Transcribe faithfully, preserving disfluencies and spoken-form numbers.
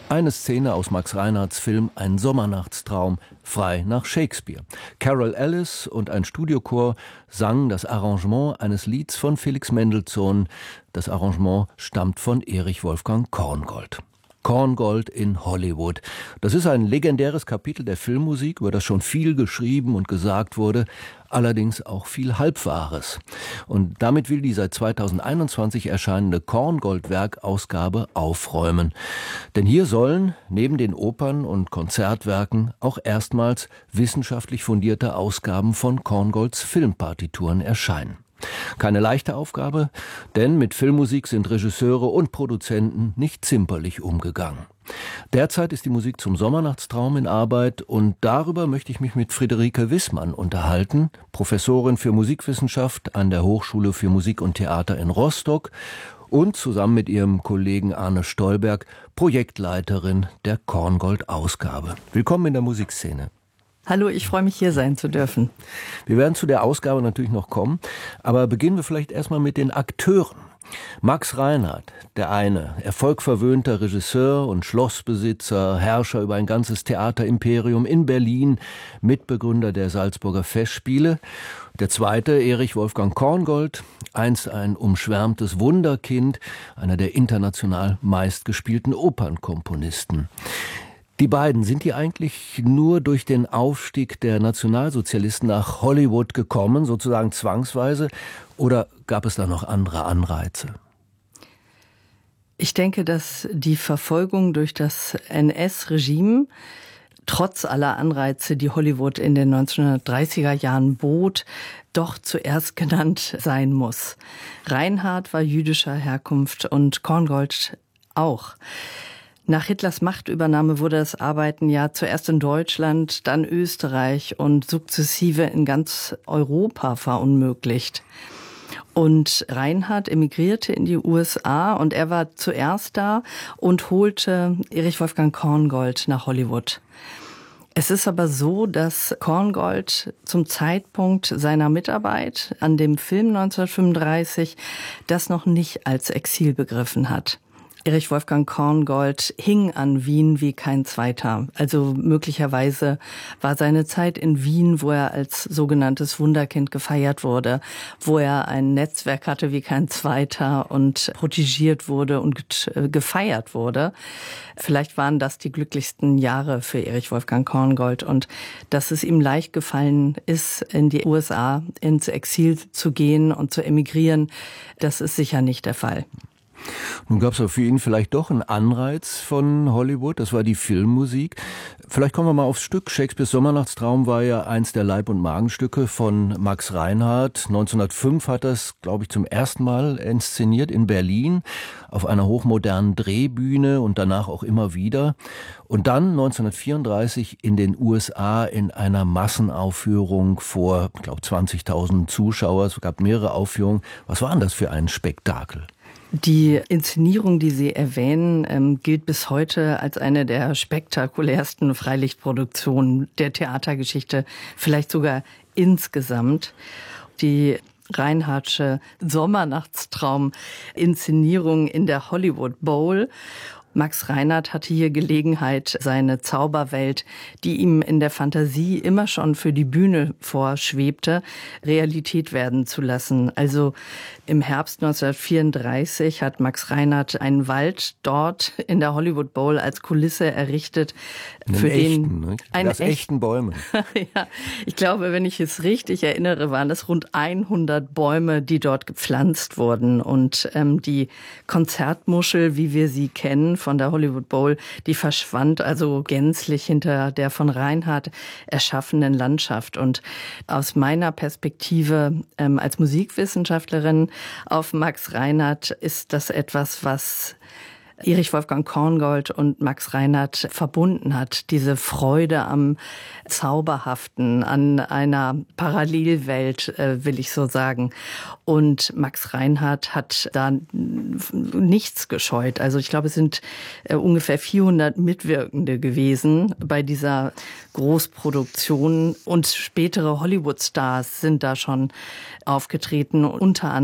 Eine Szene aus Max Reinhardts Film Ein Sommernachtstraum, frei nach Shakespeare. Carol Ellis und ein Studiochor sangen das Arrangement eines Lieds von Felix Mendelssohn. Das Arrangement stammt von Erich Wolfgang Korngold. Korngold in Hollywood. Das ist ein legendäres Kapitel der Filmmusik, über das schon viel geschrieben und gesagt wurde, allerdings auch viel Halbwahres. Und damit will die seit zweitausendeinundzwanzig erscheinende Korngold-Werk-Ausgabe aufräumen. Denn hier sollen neben den Opern und Konzertwerken auch erstmals wissenschaftlich fundierte Ausgaben von Korngolds Filmpartituren erscheinen. Keine leichte Aufgabe, denn mit Filmmusik sind Regisseure und Produzenten nicht zimperlich umgegangen. Derzeit ist die Musik zum Sommernachtstraum in Arbeit und darüber möchte ich mich mit Friederike Wissmann unterhalten, Professorin für Musikwissenschaft an der Hochschule für Musik und Theater in Rostock und zusammen mit ihrem Kollegen Arne Stolberg Projektleiterin der Korngold-Ausgabe. Willkommen in der Musikszene. Hallo, ich freue mich, hier sein zu dürfen. Wir werden zu der Ausgabe natürlich noch kommen, aber beginnen wir vielleicht erstmal mit den Akteuren. Max Reinhardt, der eine, erfolgverwöhnter Regisseur und Schlossbesitzer, Herrscher über ein ganzes Theaterimperium in Berlin, Mitbegründer der Salzburger Festspiele. Der zweite, Erich Wolfgang Korngold, einst ein umschwärmtes Wunderkind, einer der international meistgespielten Opernkomponisten. Die beiden, sind die eigentlich nur durch den Aufstieg der Nationalsozialisten nach Hollywood gekommen, sozusagen zwangsweise, oder gab es da noch andere Anreize? Ich denke, dass die Verfolgung durch das N S-Regime trotz aller Anreize, die Hollywood in den neunzehnhundertdreißiger Jahren bot, doch zuerst genannt sein muss. Reinhardt war jüdischer Herkunft und Korngold auch. Nach Hitlers Machtübernahme wurde das Arbeiten ja zuerst in Deutschland, dann Österreich und sukzessive in ganz Europa verunmöglicht. Und Reinhardt emigrierte in die U S A und er war zuerst da und holte Erich Wolfgang Korngold nach Hollywood. Es ist aber so, dass Korngold zum Zeitpunkt seiner Mitarbeit an dem Film neunzehnhundertfünfunddreißig das noch nicht als Exil begriffen hat. Erich Wolfgang Korngold hing an Wien wie kein zweiter. Also möglicherweise war seine Zeit in Wien, wo er als sogenanntes Wunderkind gefeiert wurde, wo er ein Netzwerk hatte wie kein zweiter und protegiert wurde und gefeiert wurde. Vielleicht waren das die glücklichsten Jahre für Erich Wolfgang Korngold und dass es ihm leicht gefallen ist, in die U S A ins Exil zu gehen und zu emigrieren, das ist sicher nicht der Fall. Nun gab es für ihn vielleicht doch einen Anreiz von Hollywood, das war die Filmmusik. Vielleicht kommen wir mal aufs Stück. Shakespeares Sommernachtstraum war ja eins der Leib- und Magenstücke von Max Reinhardt. neunzehnhundertfünf hat er es, glaube ich, zum ersten Mal inszeniert in Berlin auf einer hochmodernen Drehbühne und danach auch immer wieder. Und dann neunzehnhundertvierunddreißig in den U S A in einer Massenaufführung vor, ich glaube, zwanzigtausend Zuschauer. Es gab mehrere Aufführungen. Was war denn das für ein Spektakel? Die Inszenierung, die Sie erwähnen, ähm, gilt bis heute als eine der spektakulärsten Freilichtproduktionen der Theatergeschichte, vielleicht sogar insgesamt. Die Reinhardtsche Sommernachtstraum-Inszenierung in der Hollywood Bowl. Max Reinhardt hatte hier Gelegenheit, seine Zauberwelt, die ihm in der Fantasie immer schon für die Bühne vorschwebte, Realität werden zu lassen. Also im Herbst neunzehnhundertvierunddreißig hat Max Reinhardt einen Wald dort in der Hollywood Bowl als Kulisse errichtet. Für echten, den, einen echten, echten Bäume. Ja, ich glaube, wenn ich es richtig erinnere, waren es rund hundert Bäume, die dort gepflanzt wurden. Und ähm, die Konzertmuschel, wie wir sie kennen, von der Hollywood Bowl, die verschwand also gänzlich hinter der von Reinhardt erschaffenen Landschaft. Und aus meiner Perspektive ähm, als Musikwissenschaftlerin auf Max Reinhardt ist das etwas, was Erich Wolfgang Korngold und Max Reinhardt verbunden hat. Diese Freude am Zauberhaften, an einer Parallelwelt, äh, will ich so sagen. Und Max Reinhardt hat da nichts gescheut. Also ich glaube, es sind äh, ungefähr vierhundert Mitwirkende gewesen bei dieser Großproduktion. Und spätere Hollywood-Stars sind da schon aufgetreten, unter anderem